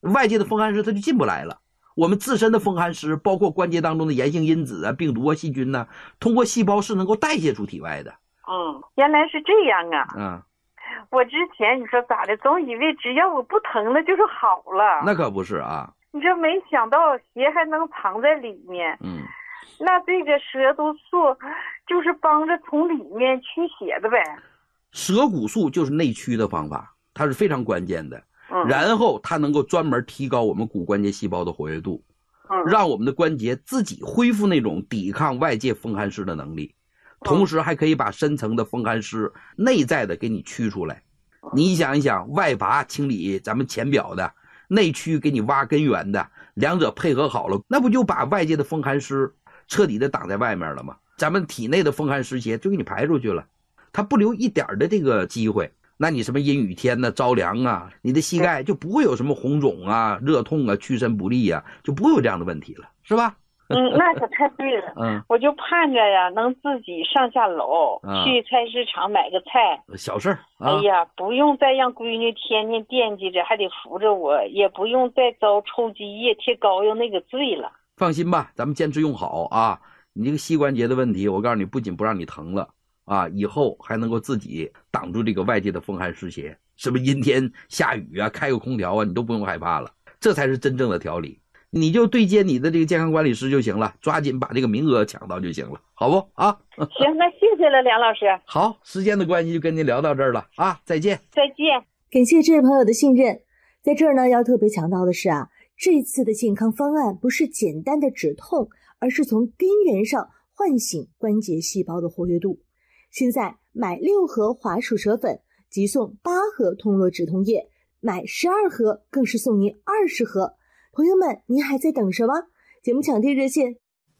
外界的风寒湿它就进不来了。我们自身的风寒湿，包括关节当中的炎性因子啊、病毒啊、细菌呢，通过细胞是能够代谢出体外的。 原来是这样啊。 我之前你说咋的，总以为只要我不疼了就是好了。 那可不是啊。 你这没想到邪还能藏在里面。那这个蛇毒素就是帮着从里面驱邪的呗。 蛇骨素就是内驱的方法，它是非常关键的。然后它能够专门提高我们骨关节细胞的活跃度，让我们的关节自己恢复那种抵抗外界风寒湿的能力，同时还可以把深层的风寒湿内在的给你驱出来。你想一想，外拔清理咱们浅表的，内驱给你挖根源的，两者配合好了，那不就把外界的风寒湿彻底的挡在外面了吗？咱们体内的风寒湿邪就给你排出去了，它不留一点的这个机会。那你什么阴雨天呢、着凉啊，你的膝盖就不会有什么红肿啊、热痛啊、屈伸不利啊，就不会有这样的问题了，是吧？ 那可太对了。我就盼着呀，能自己上下楼，去菜市场买个菜， 小事儿。 哎呀，不用再让闺女天天惦记着，还得扶着我，也不用再遭抽积液、贴膏药那个罪了。 放心吧，咱们坚持用好啊！你这个膝关节的问题，我告诉你，不仅不让你疼了啊，以后还能够自己挡住这个外界的风寒湿邪，什么阴天下雨啊，开个空调啊，你都不用害怕了，这才是真正的调理。你就对接你的这个健康管理师就行了，抓紧把这个名额抢到就行了，好不啊？ 行，那谢谢了梁老师。 好，时间的关系就跟您聊到这儿了啊，再见。 再见。 感谢这位朋友的信任。在这儿呢，要特别强调的是啊，这次的健康方案不是简单的止痛，而是从根源上唤醒关节细胞的活跃度。现在买6盒华鼠舌粉即送8盒通络止痛液，买12盒更是送您20盒。朋友们，您还在等什么？节目抢订热线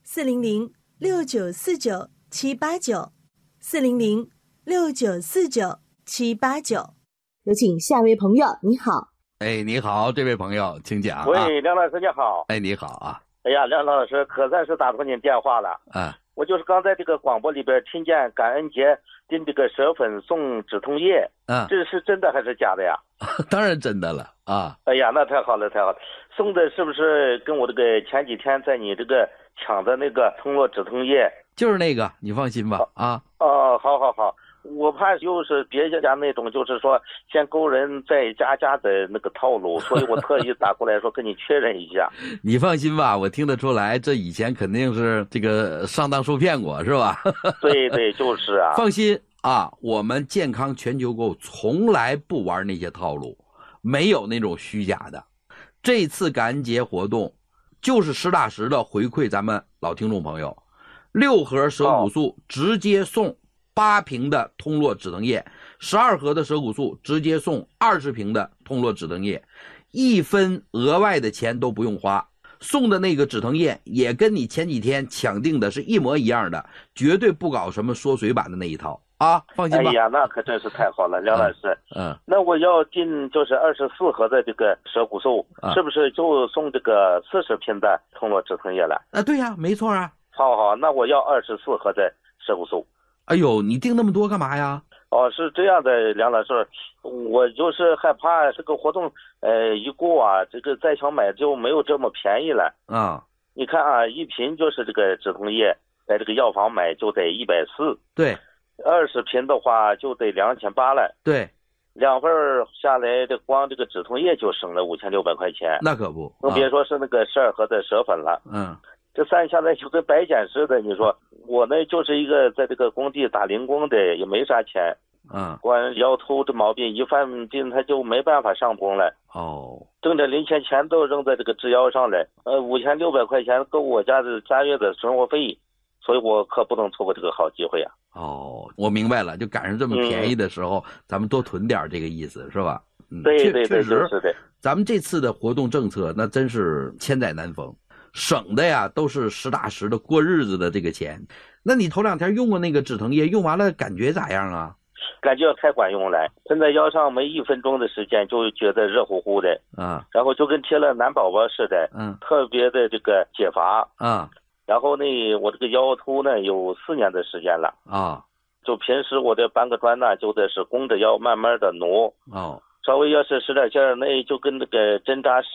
400-6949-789，400-6949-789。有请下一位朋友，你好。 你好，这位朋友，请讲。 喂，梁老师你好。 你好啊。 哎呀，梁老师可算是打通您电话了。我就是刚在这个广播里边听见感恩节订这个舌粉送止痛液，这是真的还是假的呀？ 当然真的了啊！ 哎呀，那太好了，太好了！送的是不是跟我这个前几天在你这个抢的那个通络止痛液？ 就是那个，你放心吧啊！ 好，我怕就是别家那种就是说先勾人再加的那个套路，所以我特意打过来说跟你确认一下。 你放心吧，我听得出来，这以前肯定是这个上当受骗过，是吧？ 对，就是啊。 放心啊，我们健康全球购从来不玩那些套路，没有那种虚假的。这次感恩节活动就是实打实的回馈咱们老听众朋友，6盒蛇骨素直接送8瓶的通络止疼液，12盒的蛇骨素直接送20瓶的通络止疼液，1分额外的钱都不用花。送的那个止疼液也跟你前几天抢定的是一模一样的，绝对不搞什么缩水版的那一套啊，放心吧。 哎呀，那可真是太好了，梁老师。那我要订就是24盒的这个蛇骨素，是不是就送这个40瓶的通络止疼液了？ 对呀，没错啊。 好，那我要24盒的蛇骨素。 哎呦，你订那么多干嘛呀？ 是这样的，梁老师，我就是害怕这个活动一过啊，这个再想买就没有这么便宜了啊。 你看啊，一瓶就是这个止痛液，在这个药房买就得140， 对 ，20瓶的话就得2800了， 对 ，2份下来的光这个止痛液就省了5600块钱， 那可不， 更别说是那个12盒的舌粉了。这算下来就跟白捡似的。你说我呢就是一个在这个工地打零工的，也没啥钱，光腰突这毛病一犯病他就没办法上工了。挣点零钱钱都扔在这个制药上了，5600块钱够我家的3月的生活费，所以我可不能错过这个好机会啊。 我明白了，就赶上这么便宜的时候，咱们多囤点这个意思是吧？ 对， 确实是的。 咱们这次的活动政策那真是千载难逢。省的呀都是实打实的过日子的这个钱。那你头2天用过那个止疼液，用完了感觉咋样啊？ 感觉太管用了，真在腰上没1分钟的时间就觉得热乎乎的然后就跟贴了暖宝宝似的，特别的这个解乏然后呢，我这个腰突呢有4年的时间了就平时我这搬个砖呢，就得是弓着腰慢慢的挪稍微要是使点劲儿，那就跟那个针扎